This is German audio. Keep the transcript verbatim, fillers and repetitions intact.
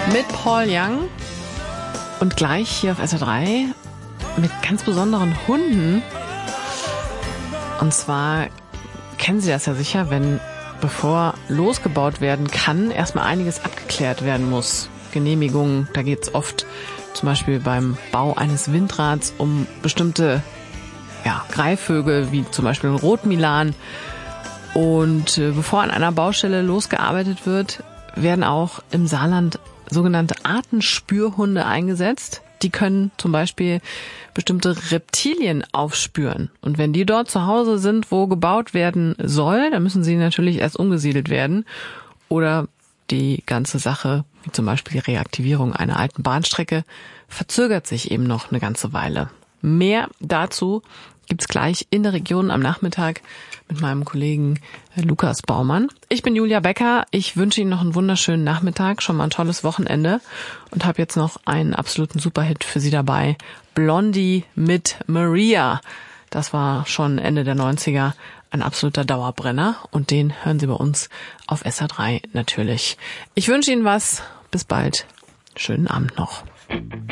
Mit Paul Young und gleich hier auf S R drei mit ganz besonderen Hunden. Und zwar kennen Sie das ja sicher, wenn bevor losgebaut werden kann, erstmal einiges abgeklärt werden muss. Genehmigungen, da geht es oft zum Beispiel beim Bau eines Windrads um bestimmte ja, Greifvögel, wie zum Beispiel ein Rotmilan. Und äh, bevor an einer Baustelle losgearbeitet wird, werden auch im Saarland sogenannte Artenspürhunde eingesetzt. Die können zum Beispiel bestimmte Reptilien aufspüren. Und wenn die dort zu Hause sind, wo gebaut werden soll, dann müssen sie natürlich erst umgesiedelt werden. Oder die ganze Sache, wie zum Beispiel die Reaktivierung einer alten Bahnstrecke, verzögert sich eben noch eine ganze Weile. Mehr dazu gibt's gleich in der Region am Nachmittag mit meinem Kollegen Lukas Baumann. Ich bin Julia Becker. Ich wünsche Ihnen noch einen wunderschönen Nachmittag, schon mal ein tolles Wochenende und habe jetzt noch einen absoluten Superhit für Sie dabei. Blondie mit Maria. Das war schon Ende der neunziger ein absoluter Dauerbrenner und den hören Sie bei uns auf S R drei natürlich. Ich wünsche Ihnen was. Bis bald. Schönen Abend noch.